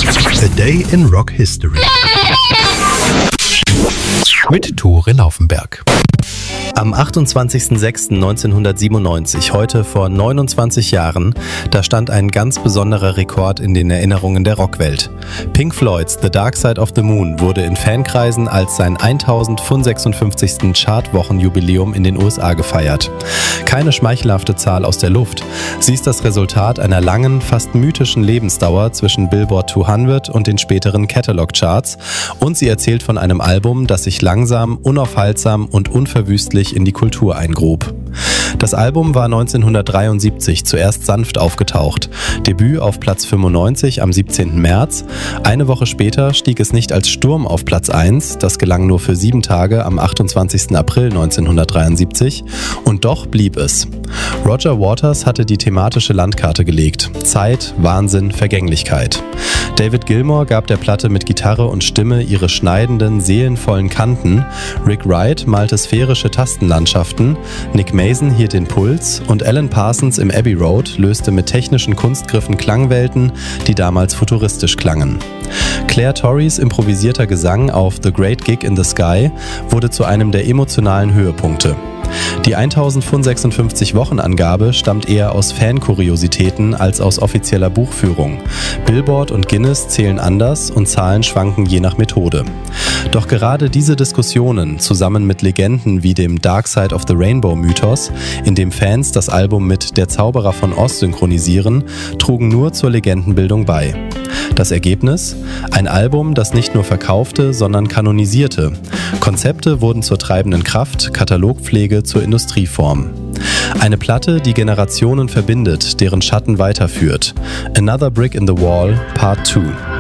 A Day in Rock History mit Tore Laufenberg. Am 28.06.1997, heute vor 29 Jahren, da stand ein ganz besonderer Rekord in den Erinnerungen der Rockwelt. Pink Floyds The Dark Side of the Moon wurde in Fankreisen als sein 1056. Chartwochenjubiläum in den USA gefeiert. Keine schmeichelhafte Zahl aus der Luft. Sie ist das Resultat einer langen, fast mythischen Lebensdauer zwischen Billboard 200 und den späteren Catalog-Charts und sie erzählt von einem Album, das sich langsam, unaufhaltsam und unverwüstlich in die Kultur eingrub. Das Album war 1973 zuerst sanft aufgetaucht. Debüt auf Platz 95 am 17. März. Eine Woche später stieg es nicht als Sturm auf Platz 1, das gelang nur für 7 Tage am 28. April 1973 und doch blieb es. Roger Waters hatte die thematische Landkarte gelegt. Zeit, Wahnsinn, Vergänglichkeit. David Gilmour gab der Platte mit Gitarre und Stimme ihre schneidenden, seelenvollen Kanten. Rick Wright malte sphärische Tastenlandschaften. Nick Mason hielt den Puls und Alan Parsons im Abbey Road löste mit technischen Kunstgriffen Klangwelten, die damals futuristisch klangen. Claire Torreys improvisierter Gesang auf The Great Gig in the Sky wurde zu einem der emotionalen Höhepunkte. Die 1056 Wochenangabe stammt eher aus Fankuriositäten als aus offizieller Buchführung. Billboard und Guinness zählen anders und Zahlen schwanken je nach Methode. Doch gerade diese Diskussionen, zusammen mit Legenden wie dem Dark Side of the Rainbow Mythos, in dem Fans das Album mit Der Zauberer von Oz synchronisieren, trugen nur zur Legendenbildung bei. Das Ergebnis? Ein Album, das nicht nur verkaufte, sondern kanonisierte. Konzepte wurden zur treibenden Kraft, Katalogpflege zur Industrieform. Eine Platte, die Generationen verbindet, deren Schatten weiterführt. Another Brick in the Wall, Part 2.